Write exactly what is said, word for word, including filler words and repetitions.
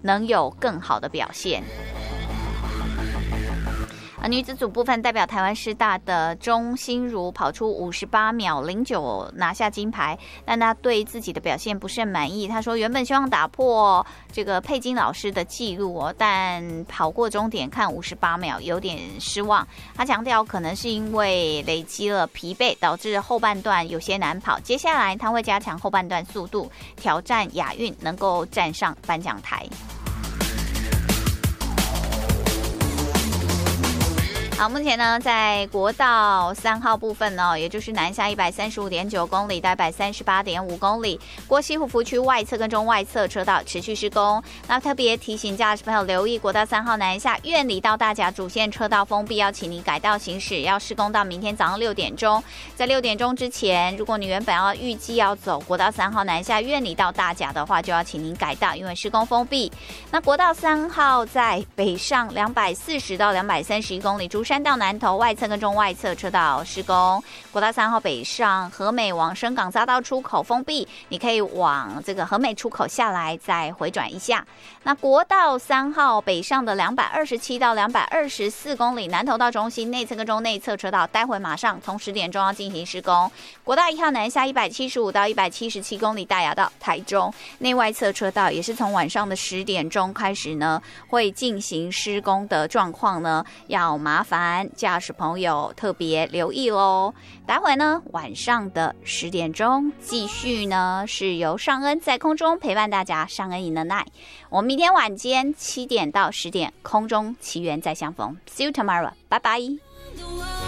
能有更好的表现。女子组部分代表台湾师大的钟欣如跑出五十八秒零九拿下金牌，但她对自己的表现不甚满意。她说原本希望打破这个佩金老师的记录哦，但跑过终点看五十八秒有点失望。她强调可能是因为累积了疲惫，导致后半段有些难跑。接下来她会加强后半段速度，挑战亚运，能够站上颁奖台。好，目前呢，在国道三号部分呢，也就是南下一百三十五点九公里到一百三十八点五公里，国西湖福区外侧跟中外侧车道持续施工。那特别提醒驾驶朋友留意，国道三号南下苑里到大甲主线车道封闭，要请你改道行驶，要施工到明天早上六点钟。在六点钟之前，如果你原本要预计要走国道三号南下苑里到大甲的话，就要请您改道，因为施工封闭。那国道三号在北上两百四十到两百三十一公里，竹山到南投外侧跟中外侧车道施工。国道三号北上和美往深港匝道出口封闭，你可以往这个和美出口下来再回转一下。那国道三号北上的两百二十七到两百二十四公里，南投到中心内侧跟中内侧车道，待会马上从十点钟要进行施工。国道一号南下一百七十五到一百七十七公里，大雅到台中内外侧车道也是从晚上的十点钟开始呢，会进行施工的状况呢，要麻烦驾驶朋友特别留意咯。待会呢晚上的十点钟继续呢是由尚恩在空中陪伴大家，尚恩 in the night。 我们明天晚间七点到十点空中奇缘再相逢， See you tomorrow， 拜拜。